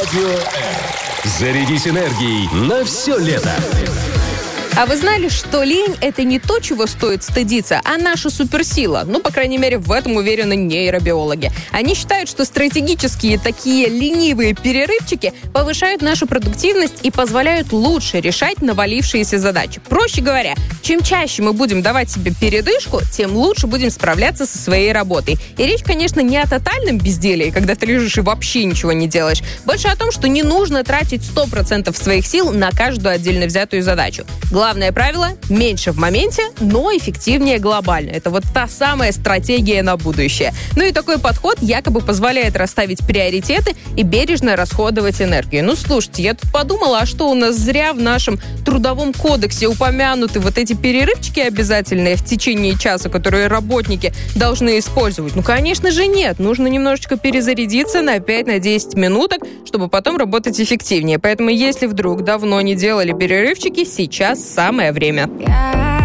Радио Р. Зарядись энергией на все лето. А вы знали, что лень – это не то, чего стоит стыдиться, а наша суперсила? Ну, по крайней мере, в этом уверены нейробиологи. Они считают, что стратегические такие ленивые перерывчики повышают нашу продуктивность и позволяют лучше решать навалившиеся задачи. Проще говоря, чем чаще мы будем давать себе передышку, тем лучше будем справляться со своей работой. И речь, конечно, не о тотальном безделии, когда ты лежишь и вообще ничего не делаешь. Больше о том, что не нужно тратить 100% своих сил на каждую отдельно взятую задачу. Главное правило – меньше в моменте, но эффективнее глобально. Это вот та самая стратегия на будущее. Ну и такой подход якобы позволяет расставить приоритеты и бережно расходовать энергию. Ну, слушайте, я тут подумала, а что у нас зря в нашем трудовом кодексе упомянуты вот эти перерывчики обязательные в течение часа, которые работники должны использовать? Ну, конечно же, нет. Нужно немножечко перезарядиться на 5-10 минуток, чтобы потом работать эффективнее. Поэтому, если вдруг давно не делали перерывчики, сейчас самое время.